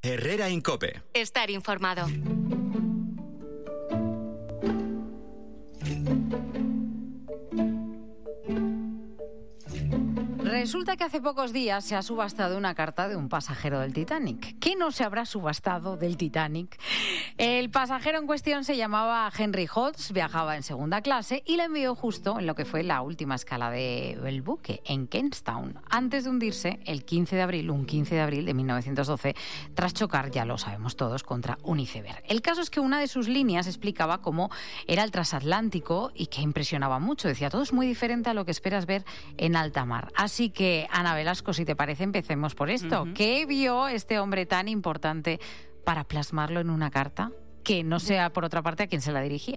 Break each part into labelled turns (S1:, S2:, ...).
S1: Herrera en COPE.
S2: Estar informado.
S3: Resulta que hace pocos días se ha subastado una carta de un pasajero del Titanic. ¿Qué no se habrá subastado del Titanic? El pasajero en cuestión se llamaba Henry Hodges, viajaba en segunda clase y la envió justo en lo que fue la última escala del buque, en Queenstown, antes de hundirse un 15 de abril de 1912, tras chocar, ya lo sabemos todos, contra un iceberg. El caso es que una de sus líneas explicaba cómo era el transatlántico y que impresionaba mucho. Decía, todo es muy diferente a lo que esperas ver en alta mar. Así que, Ana Velasco, si te parece, empecemos por esto. ¿Qué vio este hombre tan importante para plasmarlo en una carta que no sea, por otra parte, a quien se la dirigía?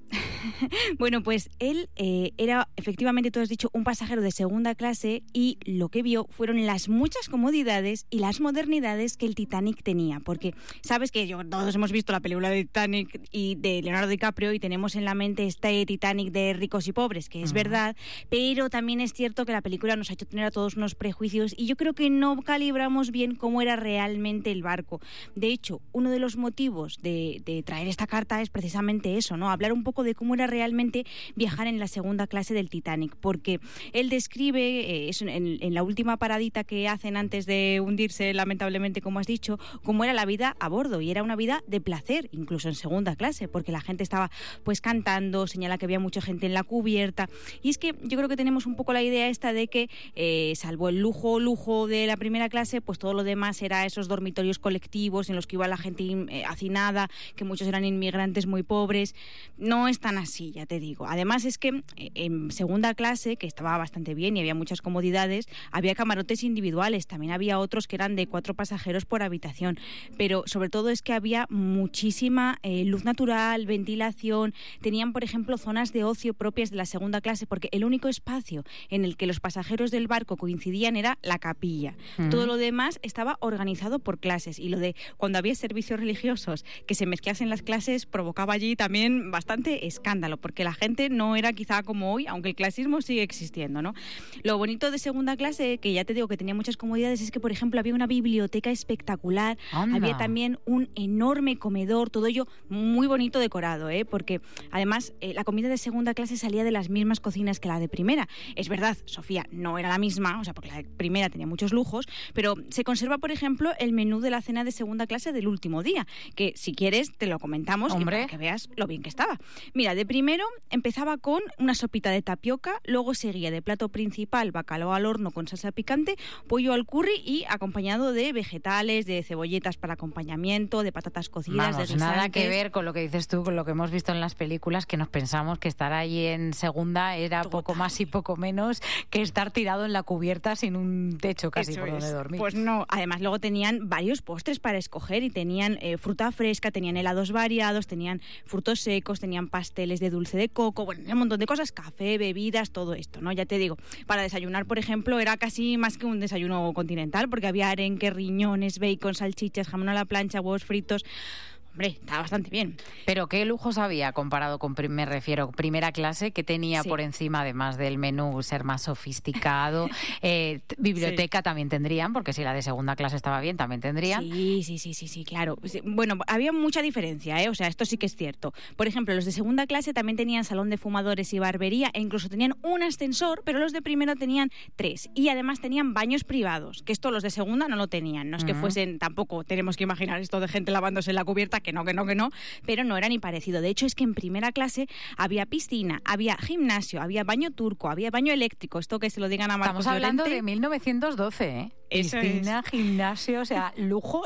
S4: Bueno, pues él era, efectivamente, tú has dicho, un pasajero de segunda clase y lo que vio fueron las muchas comodidades y las modernidades que el Titanic tenía. Porque sabes que todos hemos visto la película de Titanic y de Leonardo DiCaprio y tenemos en la mente este Titanic de ricos y pobres, que es verdad, pero también es cierto que la película nos ha hecho tener a todos unos prejuicios y yo creo que no calibramos bien cómo era realmente el barco. De hecho, uno de los motivos de traer esta carta es precisamente eso, ¿no? Hablar un poco de cómo era realmente viajar en la segunda clase del Titanic, porque él describe en la última paradita que hacen antes de hundirse, lamentablemente, como has dicho, cómo era la vida a bordo, y era una vida de placer, incluso en segunda clase, porque la gente estaba pues cantando, señala que había mucha gente en la cubierta, y es que yo creo que tenemos un poco la idea esta de que salvo el lujo de la primera clase, pues todo lo demás era esos dormitorios colectivos en los que iba la gente hacinada, que muchos eran inmigrantes muy pobres. No es tan así, ya te digo. Además es que en segunda clase, que estaba bastante bien y había muchas comodidades, había camarotes individuales, también había otros que eran de 4 pasajeros por habitación, pero sobre todo es que había muchísima luz natural, ventilación, tenían por ejemplo zonas de ocio propias de la segunda clase, porque el único espacio en el que los pasajeros del barco coincidían era la capilla. Todo lo demás estaba organizado por clases, y lo de cuando había servicios religiosos que se mezclasen las clases provocaba allí también bastante escándalo, porque la gente no era quizá como hoy, aunque el clasismo sigue existiendo, ¿no? Lo bonito de segunda clase, que ya te digo que tenía muchas comodidades, es que, por ejemplo, había una biblioteca espectacular, había también un enorme comedor, todo ello muy bonito decorado, porque además la comida de segunda clase salía de las mismas cocinas que la de primera. Es verdad, Sofía, no era la misma, o sea, porque la de primera tenía muchos lujos, pero se conserva, por ejemplo, el menú de la cena de segunda clase del último día, que si quieres te lo comentamos y para que veas lo bien que estaba. Mira, de primero empezaba con una sopita de tapioca, luego seguía de plato principal bacalao al horno con salsa picante, pollo al curry y acompañado de vegetales, de cebolletas para acompañamiento, de patatas cocidas, de guisantes.
S3: Nada que ver con lo que dices tú, con lo que hemos visto en las películas, que nos pensamos que estar allí en segunda era poco más y poco menos que estar tirado en la cubierta sin un techo casi por donde dormir.
S4: Pues no, además luego tenían varios postres para escoger y tenían fruta fresca, tenían helados variados, tenían frutos secos, tenían pasteles de dulce de coco, bueno, un montón de cosas, café, bebidas, todo esto, ¿no? Ya te digo, para desayunar, por ejemplo, era casi más que un desayuno continental, porque había arenque, riñones, bacon, salchichas, jamón a la plancha, huevos fritos. Hombre, está bastante bien.
S3: Pero ¿qué lujos había comparado con, me refiero, primera clase, que tenía por encima, además del menú, ser más sofisticado? Biblioteca también tendrían, porque si la de segunda clase estaba bien, también tendrían.
S4: Sí, claro. Bueno, había mucha diferencia, o sea, esto sí que es cierto. Por ejemplo, los de segunda clase también tenían salón de fumadores y barbería, e incluso tenían un ascensor, pero los de primero tenían 3. Y además tenían baños privados, que esto los de segunda no lo tenían. No es que fuesen, tampoco tenemos que imaginar esto de gente lavándose en la cubierta, que no, pero no era ni parecido. De hecho, es que en primera clase había piscina, había gimnasio, había baño turco, había baño eléctrico, esto que se lo digan a Marcos
S3: Estamos hablando
S4: Llorente.
S3: De 1912, ¿eh? Piscina, gimnasio, o sea, lujo.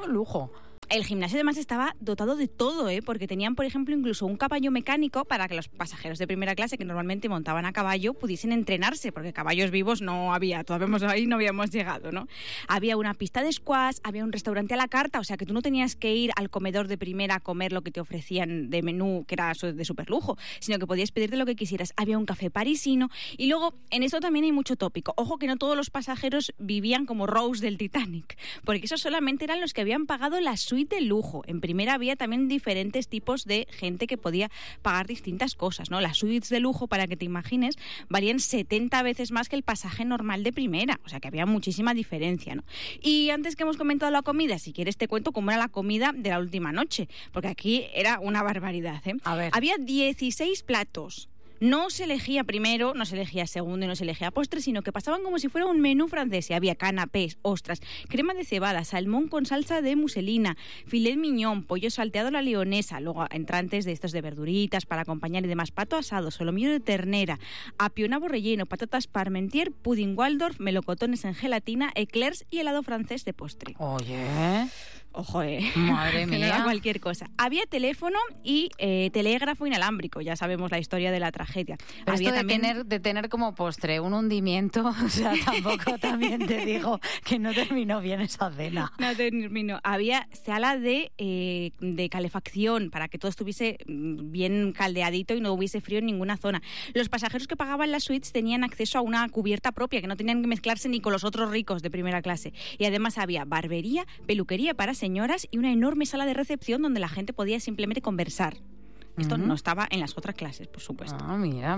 S3: El
S4: gimnasio además estaba dotado de todo, porque tenían, por ejemplo, incluso un caballo mecánico para que los pasajeros de primera clase, que normalmente montaban a caballo, pudiesen entrenarse, porque caballos vivos no había, todavía ahí no habíamos llegado, ¿no? Había una pista de squash, había un restaurante a la carta, o sea que tú no tenías que ir al comedor de primera a comer lo que te ofrecían de menú, que era de súper lujo, sino que podías pedirte lo que quisieras. Había un café parisino, y luego en esto también hay mucho tópico. Ojo que no todos los pasajeros vivían como Rose del Titanic, porque esos solamente eran los que habían pagado la suite suite de lujo. En primera había también diferentes tipos de gente que podía pagar distintas cosas, ¿no? Las suites de lujo, para que te imagines, valían 70 veces más que el pasaje normal de primera. O sea que había muchísima diferencia, ¿no? Y antes que hemos comentado la comida, si quieres te cuento cómo era la comida de la última noche, porque aquí era una barbaridad, ¿eh?
S3: A ver.
S4: Había 16 platos. No se elegía primero, no se elegía segundo y no se elegía postre, sino que pasaban como si fuera un menú francés. Y había canapés, ostras, crema de cebada, salmón con salsa de muselina, filet mignon, pollo salteado a la leonesa, luego entrantes de estos de verduritas para acompañar y demás, pato asado, solomillo de ternera, apio nabo relleno, patatas parmentier, pudding Waldorf, melocotones en gelatina, eclairs y helado francés de postre.
S3: Oye...
S4: Ojo,
S3: madre
S4: que
S3: mía.
S4: no era cualquier cosa. Había teléfono y telégrafo inalámbrico, ya sabemos la historia de la tragedia.
S3: Pero
S4: había
S3: esto
S4: también...
S3: de tener como postre un hundimiento, o sea, tampoco también te digo que no terminó bien esa cena.
S4: No terminó. Había sala de calefacción para que todo estuviese bien caldeadito y no hubiese frío en ninguna zona. Los pasajeros que pagaban las suites tenían acceso a una cubierta propia, que no tenían que mezclarse ni con los otros ricos de primera clase. Y además había barbería, peluquería para señoras y una enorme sala de recepción donde la gente podía simplemente conversar. Esto no estaba en las otras clases, por supuesto.
S3: Ah, mira.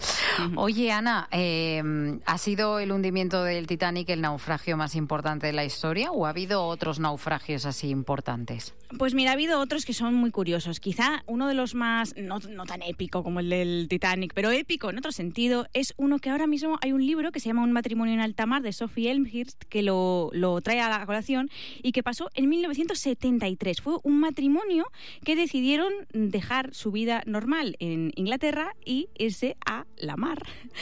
S3: Oye, Ana, ¿ha sido el hundimiento del Titanic el naufragio más importante de la historia o ha habido otros naufragios así importantes?
S4: Pues mira, ha habido otros que son muy curiosos. Quizá uno de los más, no tan épico como el del Titanic, pero épico en otro sentido, es uno que ahora mismo hay un libro que se llama Un matrimonio en alta mar, de Sophie Elmhirst, que lo trae a la colación y que pasó en 1973. Fue un matrimonio que decidieron dejar su vida normal en Inglaterra y irse a la mar,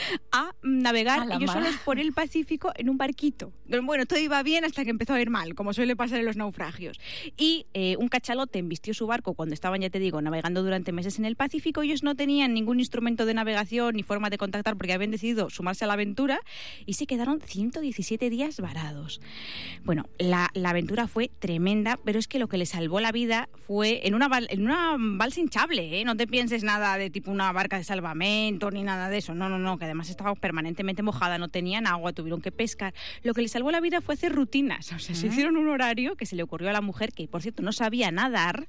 S4: a navegar ellos solos por el Pacífico en un barquito. Bueno, todo iba bien hasta que empezó a ir mal, como suele pasar en los naufragios. Y un cachalote embistió su barco cuando estaban, ya te digo, navegando durante meses en el Pacífico. Ellos no tenían ningún instrumento de navegación ni forma de contactar porque habían decidido sumarse a la aventura y se quedaron 117 días varados. Bueno, la aventura fue tremenda, pero es que lo que les salvó la vida fue en una balsa hinchable, ¿eh? No te pienses nada de tipo una barca de salvamento ni nada de eso. No, que además estaba permanentemente mojada, no tenían agua, tuvieron que pescar. Lo que les salvó la vida fue hacer rutinas. O sea, se hicieron un horario que se le ocurrió a la mujer, que por cierto no sabía nadar,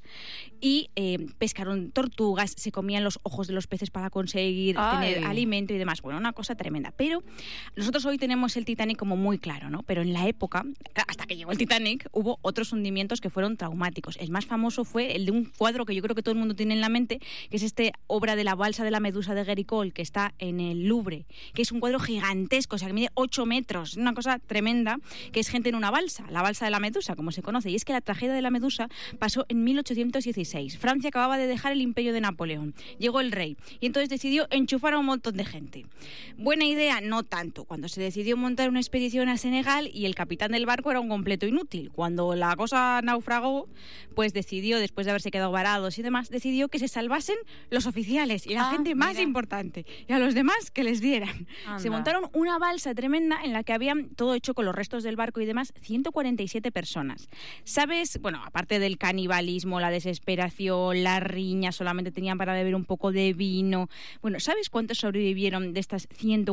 S4: y pescaron tortugas, se comían los ojos de los peces para conseguir tener alimento y demás. Bueno, una cosa tremenda. Pero nosotros hoy tenemos el Titanic como muy claro, ¿no? Pero en la época, hasta que llegó el Titanic, hubo otros hundimientos que fueron traumáticos. El más famoso fue el de un cuadro que yo creo que todo el mundo tiene en la mente, que es obra de la balsa de la Medusa de Géricault, que está en el Louvre, que es un cuadro gigantesco, o sea, que mide 8 metros, una cosa tremenda, que es gente en una balsa, la balsa de la Medusa, como se conoce. Y es que la tragedia de la Medusa pasó en 1816. Francia acababa de dejar el imperio de Napoleón. Llegó el rey y entonces decidió enchufar a un montón de gente. Buena idea, no tanto. Cuando se decidió montar una expedición a Senegal y el capitán del barco era un completo inútil. Cuando la cosa naufragó, pues decidió, después de haberse quedado varados y demás, decidió que se salvasen los oficiales y la gente más importante, y a los demás que les dieran. Anda. Se montaron una balsa tremenda en la que habían, todo hecho con los restos del barco y demás, 147 personas. ¿Sabes? Bueno, aparte del canibalismo, la desesperación, la riña, solamente tenían para beber un poco de vino. Bueno, ¿sabes cuántos sobrevivieron de estas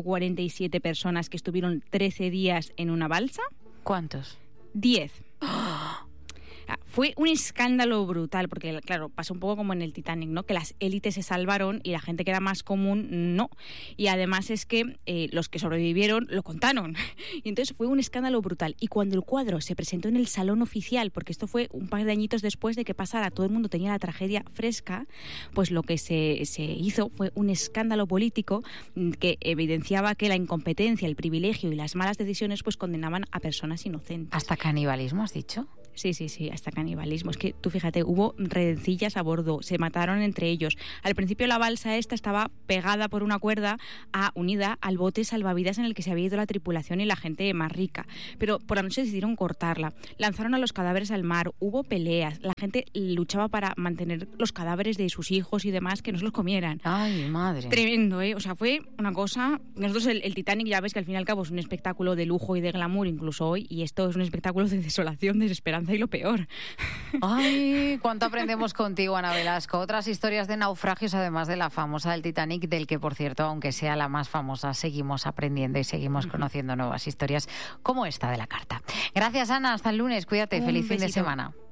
S4: 147 personas que estuvieron 13 días en una balsa?
S3: ¿Cuántos?
S4: 10. Fue un escándalo brutal, porque claro, pasó un poco como en el Titanic, ¿no? Que las élites se salvaron y la gente que era más común no. Y además es que los que sobrevivieron lo contaron. Y entonces fue un escándalo brutal. Y cuando el cuadro se presentó en el salón oficial, porque esto fue un par de añitos después de que pasara, todo el mundo tenía la tragedia fresca, pues lo que se hizo fue un escándalo político que evidenciaba que la incompetencia, el privilegio y las malas decisiones pues condenaban a personas inocentes.
S3: ¿Hasta canibalismo has dicho?
S4: Sí, hasta canibalismo. Es que tú fíjate, hubo rencillas a bordo, se mataron entre ellos. Al principio la balsa esta estaba pegada por una cuerda unida al bote salvavidas en el que se había ido la tripulación y la gente más rica. Pero por la noche decidieron cortarla. Lanzaron a los cadáveres al mar, hubo peleas, la gente luchaba para mantener los cadáveres de sus hijos y demás, que no se los comieran.
S3: ¡Ay, madre!
S4: Tremendo, ¿eh? O sea, fue una cosa... Nosotros el Titanic ya ves que al fin y al cabo es un espectáculo de lujo y de glamour incluso hoy, y esto es un espectáculo de desolación, desesperanza y lo peor.
S3: Ay, cuánto aprendemos contigo, Ana Velasco. Otras historias de naufragios, además de la famosa del Titanic, del que, por cierto, aunque sea la más famosa, seguimos aprendiendo y seguimos conociendo nuevas historias como esta de la carta. Gracias, Ana. Hasta el lunes. Cuídate. Feliz fin de semana.